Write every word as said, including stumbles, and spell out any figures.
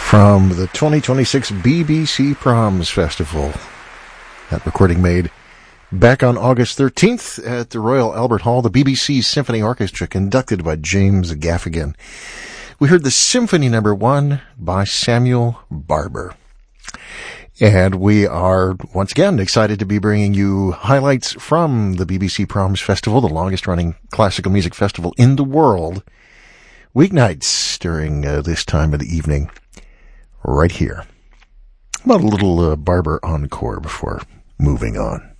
from the twenty twenty-six B B C Proms Festival. That recording made back on August thirteenth at the Royal Albert Hall, the B B C Symphony Orchestra, conducted by James Gaffigan. We heard the Symphony Number One by Samuel Barber. And we are, once again, excited to be bringing you highlights from the B B C Proms Festival, the longest-running classical music festival in the world, weeknights during uh, this time of the evening, right here. About a little uh, Barber encore before moving on.